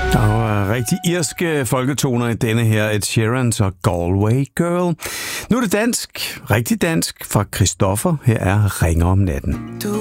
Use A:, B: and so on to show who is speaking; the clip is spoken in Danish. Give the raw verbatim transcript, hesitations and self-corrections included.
A: Der var rigtig irske folketoner i denne her Ed Sheerans og Galway Girl. Nu er det dansk, rigtig dansk, fra Christoffer. Her er Ringer om natten.
B: Du